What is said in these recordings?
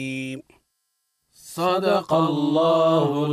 صدق الله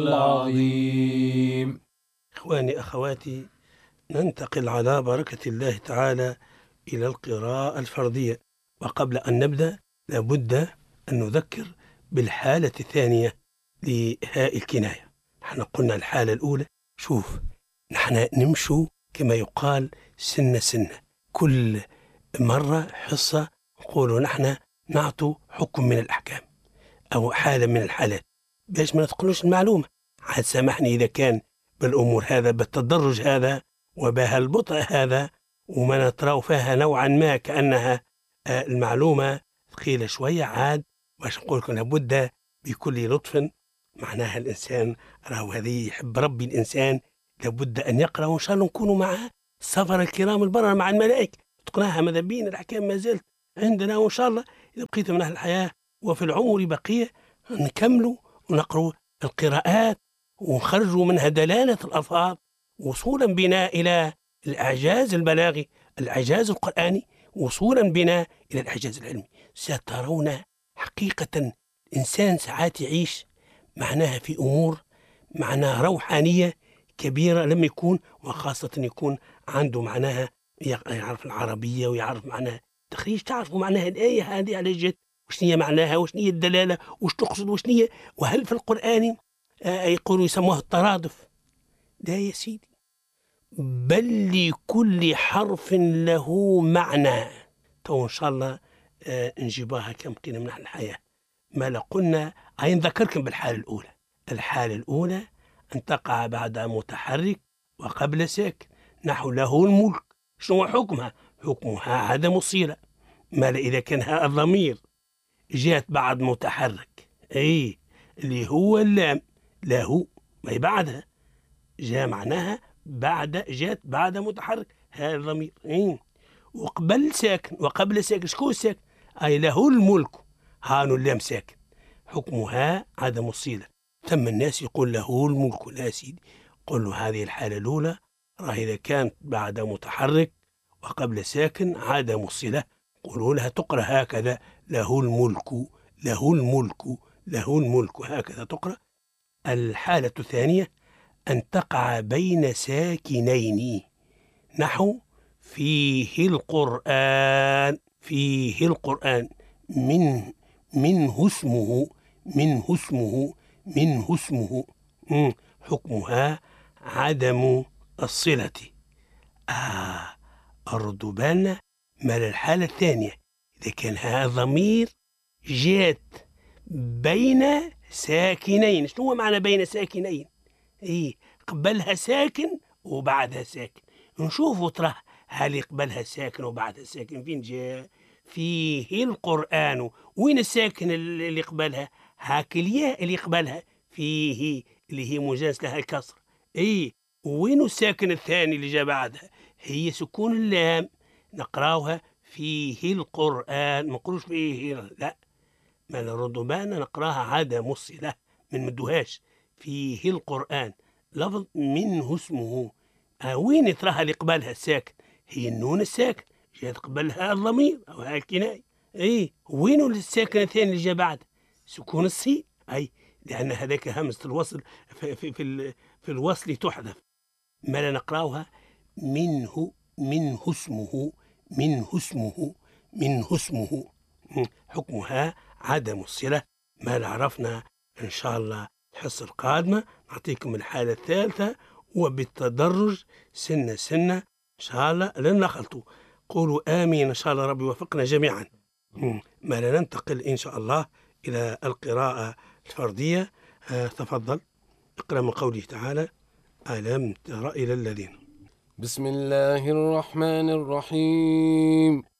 العظيم. إخواني أخواتي، ننتقل على بركة الله تعالى إلى القراءة الفردية. وقبل أن نبدأ لابد أن نذكر بالحالة الثانية لهاء الكناية. نحن قلنا الحالة الأولى، شوف نحن نمشوا كما يقال سنة سنة، كل مرة حصة نقولوا نحن نعطوا حكم من الأحكام أو حالة من الحالات باش ما نتقلوش المعلومة. عاد سامحني إذا كان بالأمور هذا بالتدرج هذا وبهالبطء هذا وما نتراو فيها نوعا ما كأنها المعلومة ثقيلة شوية، عاد باش نقول لكم لابد بكل لطف. معناها الإنسان راهو هذه يحب ربي الإنسان لابد أن يقرأ، وإن شاء الله نكونوا مع السفر الكرام البررة مع الملائكة. تقناها ماذا بين الأحكام ما زلت عندنا، وإن شاء الله إذا بقيت من أهل الحياة وفي العمر بقية نكملوا ونقرأوا القراءات ونخرجوا منها دلالة الألفاظ وصولا بنا إلى الإعجاز البلاغي، الإعجاز القرآني، وصولا بنا إلى الإعجاز العلمي. سترون حقيقة الإنسان ساعات يعيش معناها في أمور معناها روحانية كبيرة لم يكون، وخاصة يكون عنده معناها يعرف العربية ويعرف معناها تخريج، تعرفوا معناها الآية هذه على جد وش هي معناها وش هي الدلالة وش تقصد وش هي، وهل في القرآن يقولوا يسموها الترادف؟ لا يا سيدي، بل لكل حرف له معنى. تو إن شاء الله نجيبها كم قينا من الحياة. ما لقلنا عين ذكركم بالحالة الأولى. الحالة الأولى أن تقع بعد متحرك وقبل ساكن، نحو له الملك. شنو حكمها؟ حكمها عدم الصلة. ما إذا كان هذا الضمير جاءت بعد متحرك اللي هو اللام، له ما بعدها جاء معناها جاءت بعد متحرك هذا الضمير وقبل ساكن وقبل ساكن. شكون ساكن؟ أي له الملك، هانو اللام ساكن، حكمها عدم الصلة. ثم الناس يقول له الملك. لا سيدي، قل له هذه الحالة الأولى راه إذا كانت بعد متحرك وقبل ساكن عدم الصلة قولوا لها تقرأ هكذا، له الملك له الملك له الملك، هكذا تقرأ. الحالة الثانية أن تقع بين ساكنين، نحو فيه القرآن. فيه القرآن منه اسمه منه اسمه منه اسمه، حكمها عدم الصلة. أردوا بالنا مال الحالة الثانية إذا كان هذا ضمير جات بين ساكنين. شنو هو معنى بين ساكنين؟ قبلها ساكن وبعدها ساكن. نشوفوا ترى هل قبلها ساكن وبعدها ساكن فين جاء؟ فيه القرآن، وين الساكن اللي قبلها؟ هاك الياء اللي قبلها فيه اللي هي مجاز لها الكسر. وين الساكن الثاني اللي جاء بعدها؟ هي سكون اللام، نقراوها فيه القرآن، ما نقولوش فيه، لا، ما نردوا بالنا نقراها عدم الصلة، من مدوهاش. فيه القرآن لفظ منه اسمه. وين تراها اللي قبلها الساكن؟ هي النون الساكن جاءت قبلها الضمير أو هاي الكناية. وين الساكن الثاني اللي جاء بعد؟ سكون السين، لأن هذاك همزة الوصل في الوصل تحذف. ما لا نقراوها منه اسمه منه اسمه منه اسمه، حكمها عدم الصلة. ما عرفنا إن شاء الله الحصة القادمة نعطيكم الحالة الثالثة وبالتدرج سنة سنة إن شاء الله لن نخلطوا. قولوا آمين إن شاء الله ربي وفقنا جميعا. ما لا ننتقل إن شاء الله إلى القراءة الفردية. تفضل اقرأ من قوله تعالى ألم تر إلى الذين. بسم الله الرحمن الرحيم.